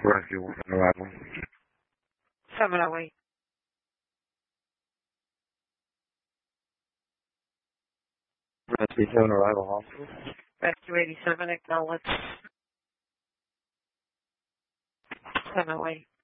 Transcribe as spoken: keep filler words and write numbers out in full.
Rescue one arrival. seven oh eight. Rescue seven arrival hospital. Rescue eighty-seven, acknowledge. seven oh eight.